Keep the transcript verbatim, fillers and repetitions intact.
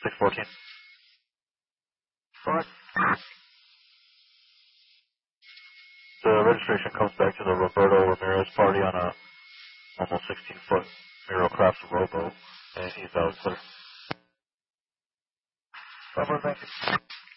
six fourteen. What? The registration comes back to the Roberto Ramirez party on a almost sixteen foot Miro Crafts rowboat, and he's out clear. Over, thank you.